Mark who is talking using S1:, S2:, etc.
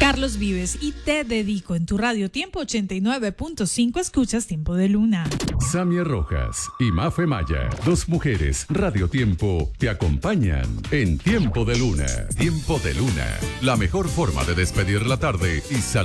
S1: Carlos Vives y Te Dedico en tu Radio Tiempo 89.5 escuchas Tiempo de Luna.
S2: Samia Rojas y Mafe Maya, dos mujeres Radio Tiempo, te acompañan en Tiempo de Luna. Tiempo de Luna, la mejor forma de despedir la tarde y saludar